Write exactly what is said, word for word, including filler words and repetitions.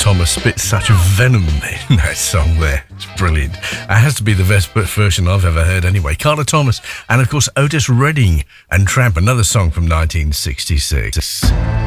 Thomas spits such venom in that song there. It's brilliant. It has to be the best version I've ever heard anyway. Carter Thomas and, of course, Otis Redding and Tramp, another song from nineteen sixty-six.